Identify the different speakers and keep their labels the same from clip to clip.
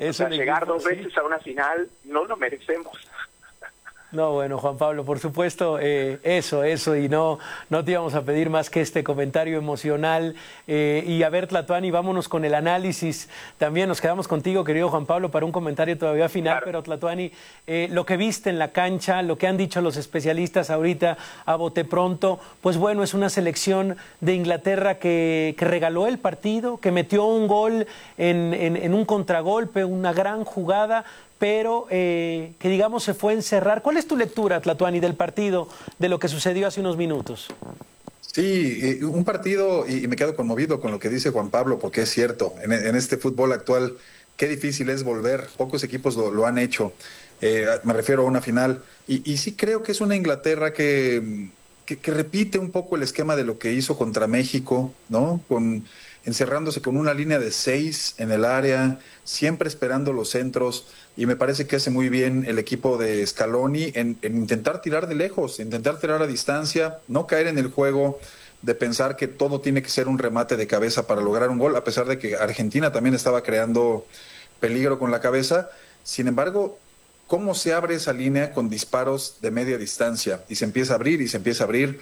Speaker 1: O sea, llegar
Speaker 2: equipo,
Speaker 1: dos veces a una final no lo merecemos.
Speaker 2: No, bueno, Juan Pablo, por supuesto, eso, y no te íbamos a pedir más que este comentario emocional. Y a ver, Tlatuani, vámonos con el análisis. También nos quedamos contigo, querido Juan Pablo, para un comentario todavía final,
Speaker 1: Claro.
Speaker 2: pero Tlatuani, lo que viste en la cancha, lo que han dicho los especialistas ahorita a bote pronto, pues bueno, es una selección de Inglaterra que regaló el partido, que metió un gol en un contragolpe, una gran jugada, pero que digamos se fue a encerrar. ¿Cuál es tu lectura, Tlatuani, del partido, de lo que sucedió hace unos minutos?
Speaker 3: Sí, un partido, y me quedo conmovido con lo que dice Juan Pablo, porque es cierto, en este fútbol actual, qué difícil es volver, pocos equipos lo han hecho, me refiero a una final, y sí creo que es una Inglaterra que repite un poco el esquema de lo que hizo contra México, ¿no? Encerrándose con una línea de 6 en el área, siempre esperando los centros, y me parece que hace muy bien el equipo de Scaloni en intentar tirar de lejos, intentar tirar a distancia, no caer en el juego de pensar que todo tiene que ser un remate de cabeza para lograr un gol, a pesar de que Argentina también estaba creando peligro con la cabeza. Sin embargo, ¿cómo se abre esa línea con disparos de media distancia? Y se empieza a abrir y se empieza a abrir.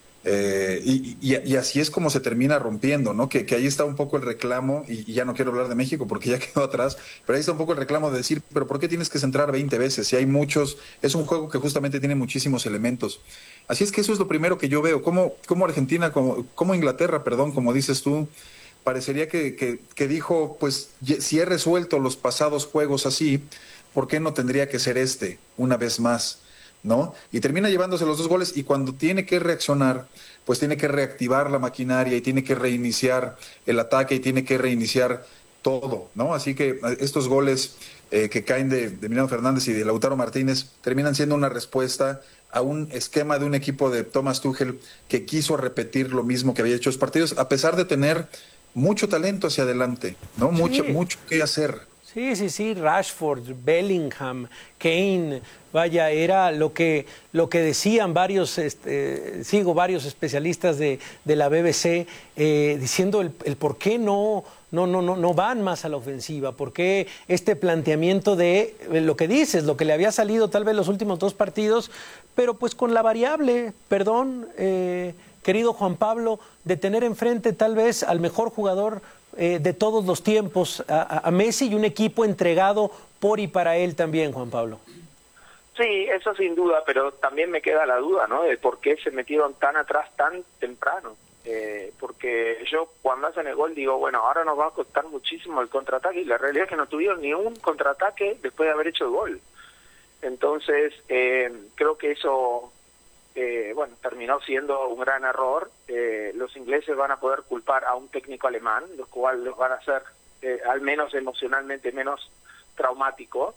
Speaker 3: Y así es como se termina rompiendo, ¿no? Que ahí está un poco el reclamo, y ya no quiero hablar de México porque ya quedó atrás, pero ahí está un poco el reclamo de decir, pero ¿por qué tienes que centrar 20 veces? Si hay muchos, es un juego que justamente tiene muchísimos elementos. Así es que eso es lo primero que yo veo, como Argentina, como Inglaterra, perdón, como dices tú, parecería que dijo, pues si he resuelto los pasados juegos así, ¿por qué no tendría que ser este una vez más? ¿No? Y termina llevándose los 2 goles, y cuando tiene que reaccionar, pues tiene que reactivar la maquinaria y tiene que reiniciar el ataque y tiene que reiniciar todo, ¿no? Así que estos goles que caen de Emiliano Fernández y de Lautaro Martínez terminan siendo una respuesta a un esquema de un equipo de Thomas Tuchel que quiso repetir lo mismo que había hecho los partidos, a pesar de tener mucho talento hacia adelante, ¿no?
Speaker 2: Sí.
Speaker 3: Mucho que hacer.
Speaker 2: Sí, Rashford, Bellingham, Kane, vaya, era lo que decían varios, sigo varios especialistas de la BBC, diciendo el por qué no van más a la ofensiva, por qué este planteamiento de lo que dices, lo que le había salido tal vez los últimos 2 partidos, pero pues con la variable, perdón, querido Juan Pablo, de tener enfrente tal vez al mejor jugador de todos los tiempos, a Messi, y un equipo entregado por y para él también, Juan Pablo.
Speaker 1: Sí, eso sin duda, pero también me queda la duda, ¿no? De por qué se metieron tan atrás tan temprano. Porque yo cuando hacen el gol digo, bueno, ahora nos va a costar muchísimo el contraataque, y la realidad es que no tuvieron ni un contraataque después de haber hecho el gol. Entonces, creo que eso... bueno, terminó siendo un gran error. Los ingleses van a poder culpar a un técnico alemán, lo cual los van a hacer al menos emocionalmente menos traumático.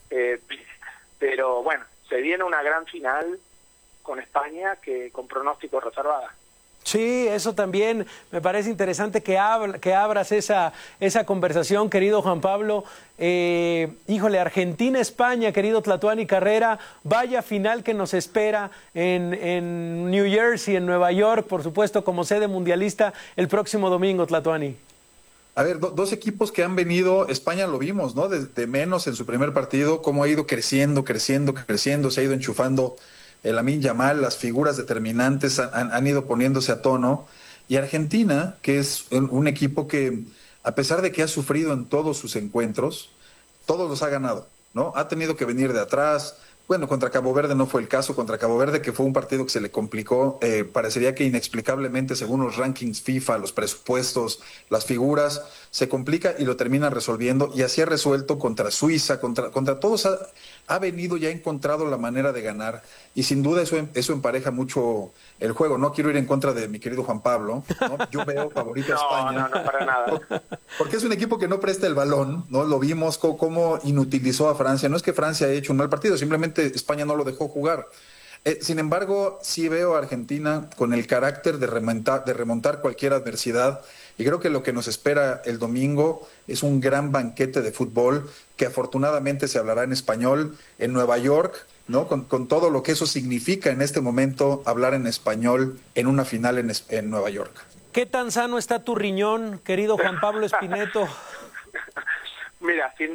Speaker 1: Pero bueno, se viene una gran final con España con pronóstico reservada.
Speaker 2: Sí, eso también me parece interesante que abras esa conversación, querido Juan Pablo. Híjole, Argentina-España, querido Tlatuani Carrera, vaya final que nos espera en New Jersey, en Nueva York, por supuesto, como sede mundialista el próximo domingo, Tlatuani.
Speaker 3: A ver, dos equipos que han venido, España lo vimos, ¿no? De menos en su primer partido, cómo ha ido creciendo, se ha ido enchufando el Lamine Yamal, las figuras determinantes han ido poniéndose a tono. Y Argentina, que es un equipo que, a pesar de que ha sufrido en todos sus encuentros, todos los ha ganado, ¿no? Ha tenido que venir de atrás. Bueno, contra Cabo Verde no fue el caso. Contra Cabo Verde, que fue un partido que se le complicó, parecería que inexplicablemente, según los rankings FIFA, los presupuestos, las figuras, se complica y lo termina resolviendo. Y así ha resuelto contra Suiza, contra todos. Ha venido y ha encontrado la manera de ganar. Y sin duda eso empareja mucho el juego. No quiero ir en contra de mi querido Juan Pablo, ¿no? Yo veo favorito a España.
Speaker 1: No, para nada.
Speaker 3: Porque es un equipo que no presta el balón, ¿no? Lo vimos cómo inutilizó a Francia. No es que Francia haya hecho un mal partido, simplemente España no lo dejó jugar. Sin embargo, sí veo a Argentina con el carácter de remontar cualquier adversidad, y creo que lo que nos espera el domingo es un gran banquete de fútbol que afortunadamente se hablará en español en Nueva York, ¿no? Con todo lo que eso significa en este momento, hablar en español en una final en Nueva York.
Speaker 2: ¿Qué tan sano está tu riñón, querido Juan Pablo Espineto?
Speaker 1: Mira, sin